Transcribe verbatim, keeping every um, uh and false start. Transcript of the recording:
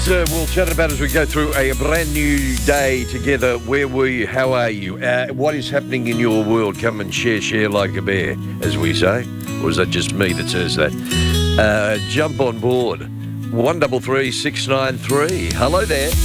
Uh, we'll chat about as we go through a brand new day together. Where were you? How are you? Uh, what is happening in your world? Come and share, share like a bear, as we say. Or is that just me that says that? Uh, jump on board. one double three six nine three. Hello there.